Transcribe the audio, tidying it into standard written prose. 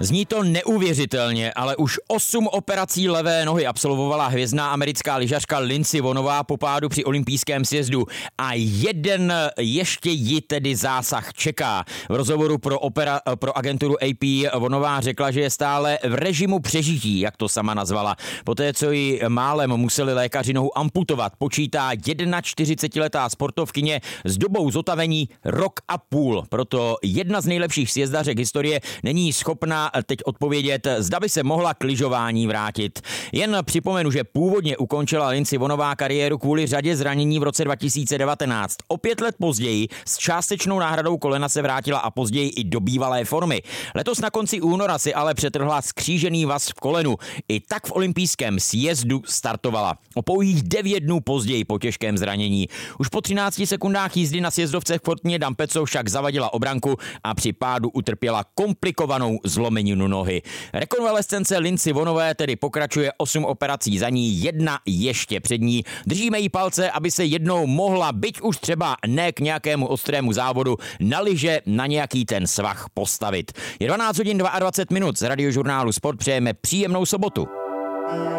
Zní to neuvěřitelně, ale už 8 operací levé nohy absolvovala hvězdná americká lyžařka Lindsey Vonnová po pádu při olympijském sjezdu a jeden ještě ji tedy zásah čeká. V rozhovoru pro agenturu AP Vonnová řekla, že je stále v režimu přežití, jak to sama nazvala. Poté, co ji málem museli lékaři nohu amputovat, počítá 41letá sportovkyně s dobou zotavení rok a půl. Proto jedna z nejlepších sjezdařek historie není schopná teď odpovědět, zda by se mohla k lyžování vrátit. Jen připomenu, že původně ukončila Lindsey Vonnová kariéru kvůli řadě zranění v roce 2019. O 5 let později s částečnou náhradou kolena se vrátila a později i do bývalé formy. Letos na konci února si ale přetrhla skřížený vaz v kolenu. I tak v olympijském sjezdu startovala. O pouhých 9 dnů později po těžkém zranění. Už po 13 sekundách jízdy na sjezdovce v Fortně Dampeco však zavadila obranku a při pádu utrpěla komplikovanou zlomeninu nohy. Rekonvalescence Lindsey Vonnové tedy pokračuje, 8 operací za ní, jedna ještě před ní. Držíme jí palce, aby se jednou mohla, byť už třeba ne k nějakému ostrému závodu, na lyže na nějaký ten svah postavit. Je 12 hodin 22 minut, z Radiožurnálu Sport přejeme příjemnou sobotu.